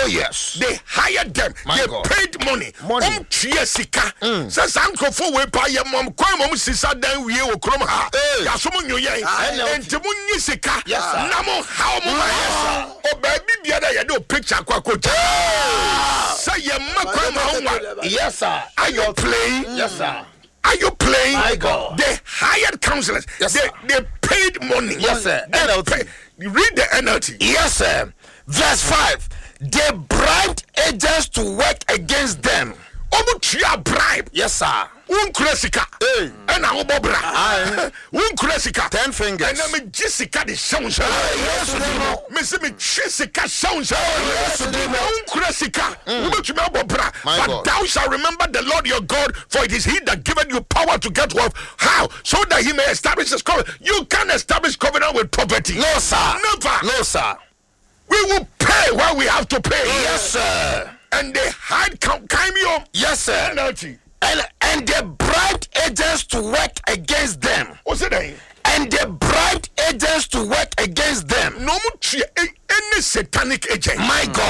Oh yes. They hired them. They paid money. Sika. Says Uncle for we buy your mom, Quam, Sisa, then we will come ha. Yasumun, you and Timun Sika. Yes, Namo, how much? Oh, baby, the other, no picture. Say your mom, yes, sir. Are you playing? Yes, sir. Are you playing? My God. They hired counselors. Yes, they paid money. Yes, sir. NLT. Read the NLT. Yes, sir. Verse 5. They bribed agents to work against them. Omutia bribe. Yes, sir. Unkresika. And now Bobra. Unkresika. 10 fingers. And I'm Jessica the sounds. Yes, Miss me Jessica sounds. Unkresika. Bobra. But thou shalt remember the Lord your God, for it is he that giveth you power to get wealth. How? So that he may establish his covenant. You can't establish covenant with property. No, sir. Never. No, sir. We will pay what we have to pay. Yes, sir. And they hide Kaimio. Yes, sir. And they bribed agents to work against them. What's it name? And they bribed agents to work against them. No more any satanic agent. My God.